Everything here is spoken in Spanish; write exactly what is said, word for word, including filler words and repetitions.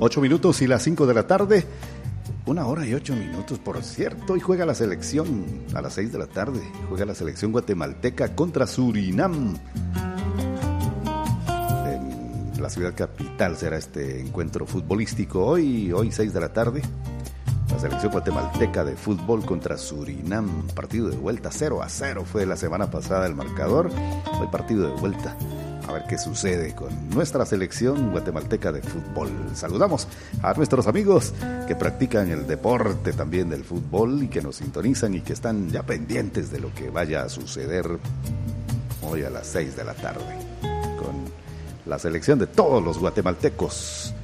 Ocho minutos y las cinco de la tarde. Una hora y ocho minutos, por cierto. Y juega la selección a las seis de la tarde. Juega la selección guatemalteca contra Surinam. En la ciudad capital será este encuentro futbolístico. Hoy, hoy seis de la tarde. La selección guatemalteca de fútbol contra Surinam. Partido de vuelta, cero a cero fue la semana pasada el marcador. Hoy partido de vuelta. A ver qué sucede con nuestra selección guatemalteca de fútbol. Saludamos a nuestros amigos que practican el deporte también del fútbol y que nos sintonizan y que están ya pendientes de lo que vaya a suceder hoy a las seis de la tarde con la selección de todos los guatemaltecos